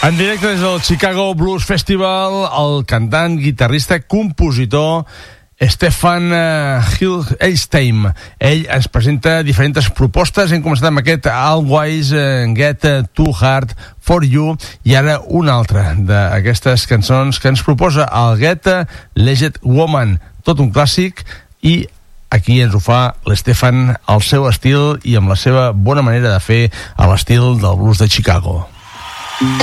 En directe des del Chicago Blues Festival, el cantant, guitarrista, compositor Stefan Hildesheim. Ell ens presenta diferents propostes. Hem començat amb aquest Always Get Too Hard For You i ara una altra d'aquestes cançons que ens proposa el Get Legend Woman, tot un clàssic, i aquí ens ho fa l'Stefan al seu estil i amb la seva bona manera de fer a l'estil del blues de Chicago.